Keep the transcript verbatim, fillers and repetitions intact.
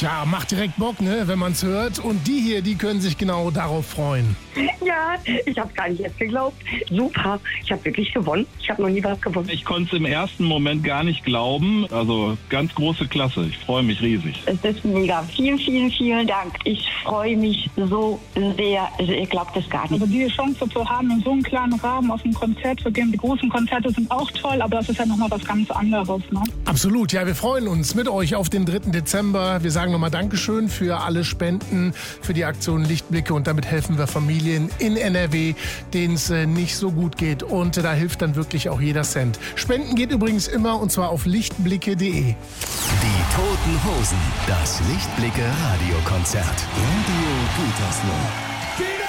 Tja, macht direkt Bock, ne, wenn man es hört. Und die hier, die können sich genau darauf freuen. Ja, ich habe gar nicht erst geglaubt. Super, ich habe wirklich gewonnen. Ich habe noch nie was gewonnen. Ich konnte es im ersten Moment gar nicht glauben. Also ganz große Klasse. Ich freue mich riesig. Es ist mega. Vielen, vielen, vielen Dank. Ich freue mich so sehr. Also ihr glaubt es gar nicht. Also die Chance zu haben, in so einem kleinen Rahmen auf ein Konzert zu gehen. Die großen Konzerte sind auch toll, aber das ist ja nochmal was ganz anderes. Ne? Absolut, ja, wir freuen uns mit euch auf den dritten Dezember. Wir sagen nochmal Dankeschön für alle Spenden, für die Aktion Lichtblicke und damit helfen wir Familien in N R W, denen es äh, nicht so gut geht und äh, da hilft dann wirklich auch jeder Cent. Spenden geht übrigens immer und zwar auf lichtblicke punkt de. Die Toten Hosen, das Lichtblicke Radiokonzert. Radio Gütersloh.